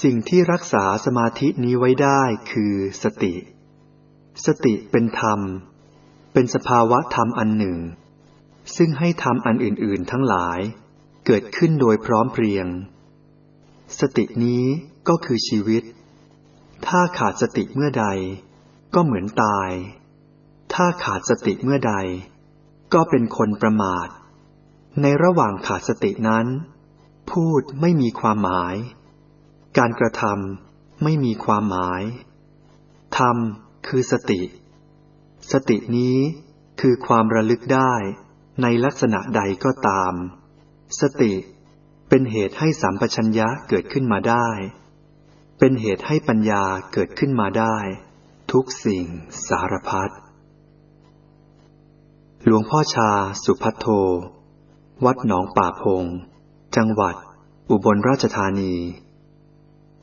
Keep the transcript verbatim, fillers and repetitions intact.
สิ่งที่รักษาสมาธินี้ไว้ได้คือสติสติเป็นธรรมเป็นสภาวะธรรมอันหนึ่งซึ่งให้ธรรมอันอื่นๆทั้งหลายเกิดขึ้นโดยพร้อมเพรียงสตินี้ก็คือชีวิตถ้าขาดสติเมื่อใดก็เหมือนตายถ้าขาดสติเมื่อใดก็เป็นคนประมาทในระหว่างขาดสตินั้นพูดไม่มีความหมายการกระทำไม่มีความหมายธรรมคือสติสตินี้คือความระลึกได้ในลักษณะใดก็ตามสติเป็นเหตุให้สัมปชัญญะเกิดขึ้นมาได้เป็นเหตุให้ปัญญาเกิดขึ้นมาได้ทุกสิ่งสารพัดหลวงพ่อชาสุภัทโทวัดหนองป่าพงจังหวัดอุบลราชธานี